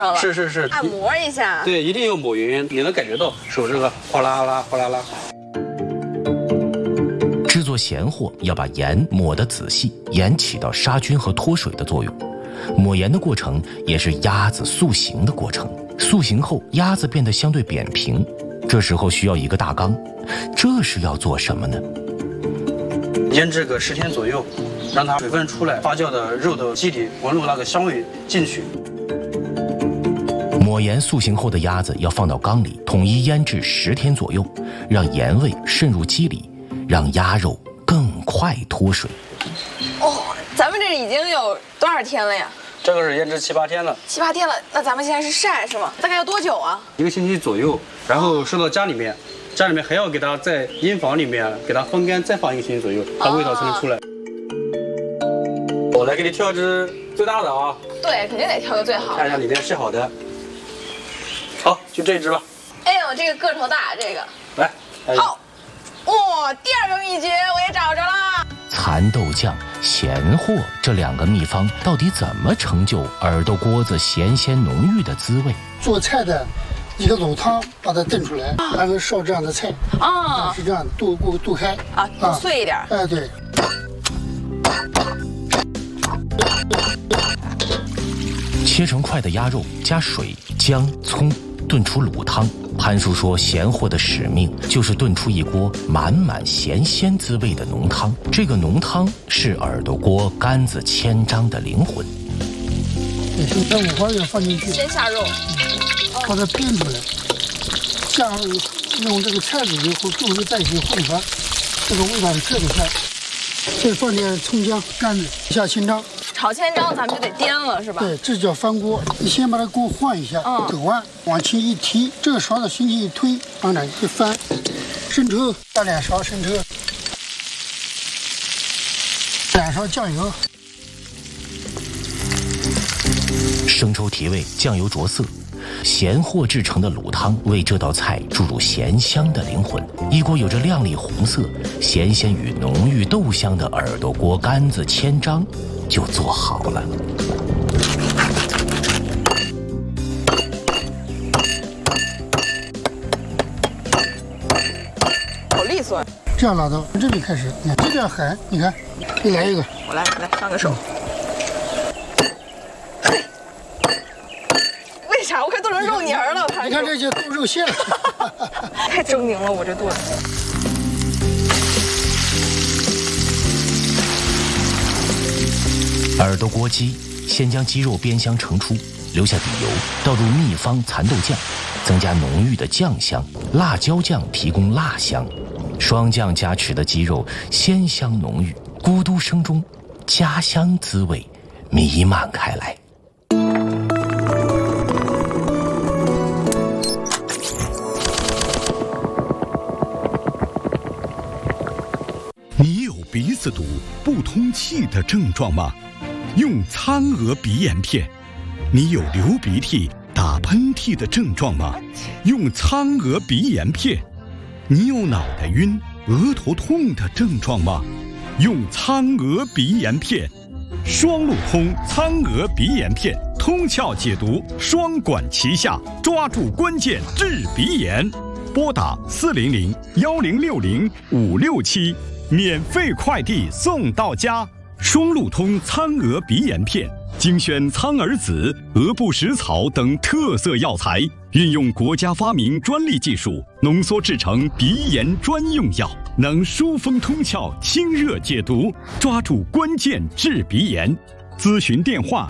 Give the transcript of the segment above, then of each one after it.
是， 按摩一下。 对，一定要抹匀，你能感觉到手这个哗啦啦哗啦啦。 制作咸货要把盐抹得仔细，盐起到杀菌和脱水的作用。抹盐的过程也是鸭子塑形的过程。塑形后，鸭子变得相对扁平，这时候需要一个大缸。这是要做什么呢？ 腌制个10天左右，让它水分出来，发酵的肉的基底闻入那个香味进去。 抹盐塑形后的鸭子要放到缸里，统一腌制10天左右，让盐味渗入肌里，让鸭肉更快脱水。 哦，咱们这已经有多少天了呀？ 这个是腌制7、8天了。 7、8天了，那咱们现在是晒是吗？大概要多久啊 ？1个星期左右，然后收到家里面，家里面还要给它在阴房里面给它风干，再放1个星期左右，它味道才能出来。我来给你挑一只最大的啊。对， 肯定得挑个最好的。 看一下里面是好的。好，就这一只吧。 哎呦，这个个头大，这个。 来。 好。哇，第2个秘诀我也找着了。 蚕豆酱、咸货这2个秘方到底怎么成就耳朵锅子咸鲜浓郁的滋味？ 做菜的一个卤汤把它炖出来，然后烧这样的菜啊，是这样的，剁开啊，碎一点。 哎，对。 切成块的鸭肉加水、姜、葱炖出卤汤。潘叔说，咸货的使命就是炖出一锅满满咸鲜滋味的浓汤。这个浓汤是耳朵锅肝子千张的灵魂。 这五花肉放进去， 先下肉， 把它煸出来，下用这个菜籽油和猪油在一起混合，这个味道是特别菜。再放点葱姜、干子，下清章。 炒千张咱们就得颠了是吧？ 对，这叫翻锅。你先把它锅换一下，抖腕往前一提，这个勺子轻轻一推，往哪一翻，生抽大2勺生抽，2勺酱油， 生抽提味，酱油着色。咸货制成的卤汤为这道菜注入咸香的灵魂，一锅有着亮丽红色、咸鲜与浓郁豆香的耳朵锅肝子千张就做好了。 好利索。 这样拉到这里开始，你这边狠，你看，你来一个， 我来上个手。为啥我快剁成肉泥了？ 你看这些都肉馅了， 太狰狞了，我这剁的。 耳朵锅鸡，先将鸡肉煸香盛出，留下底油，倒入秘方蚕豆酱，增加浓郁的酱香。辣椒酱提供辣香，双酱加持的鸡肉鲜香浓郁，咕嘟声中，家乡滋味弥漫开来。 你有鼻子堵、不通气的症状吗？用苍鹅鼻炎片。你有流鼻涕、打喷嚏的症状吗？用苍鹅鼻炎片。你有脑袋晕、额头痛的症状吗？用苍鹅鼻炎片。双路通苍鹅鼻炎片，通窍解毒，双管齐下，抓住关键治鼻炎。拨打400-1060-567，免费快递送到家。双路通苍鹅鼻炎片，精选苍耳子、鹅不食草等特色药材，运用国家发明专利技术，浓缩制成鼻炎专用药，能疏风通窍、清热解毒，抓住关键治鼻炎。咨询电话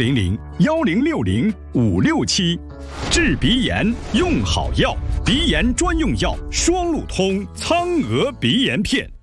400-1060-567，治鼻炎用好药，鼻炎专用药双路通苍鹅鼻炎片。